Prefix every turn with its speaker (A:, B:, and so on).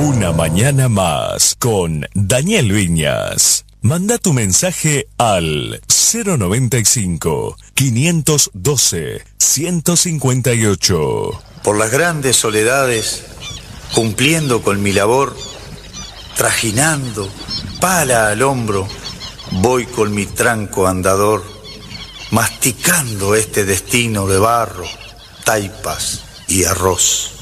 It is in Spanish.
A: Una mañana más con Daniel Viñas. Manda tu mensaje al 095-512-158.
B: Por las grandes soledades, cumpliendo con mi labor, trajinando, pala al hombro, voy con mi tranco andador, masticando este destino de barro, taipas y arroz.